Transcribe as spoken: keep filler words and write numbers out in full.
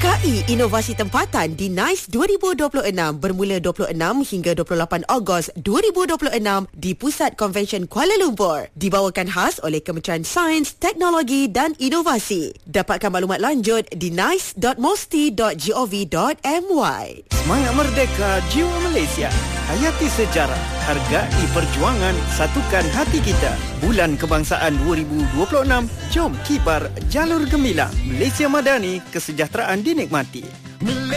Hargai inovasi tempatan di NICE dua ribu dua puluh enam bermula dua puluh enam hingga dua puluh lapan Ogos dua ribu dua puluh enam di Pusat Konvensyen Kuala Lumpur. Dibawakan khas oleh Kementerian Sains, Teknologi dan Inovasi. Dapatkan maklumat lanjut di nice dot mosti dot gov dot my. Semangat Merdeka, jiwa Malaysia. Hayati sejarah, hargai perjuangan, satukan hati kita. Bulan Kebangsaan dua ribu dua puluh enam, jom kibar jalur gemilang. Malaysia Madani, kesejahteraan dinikmati.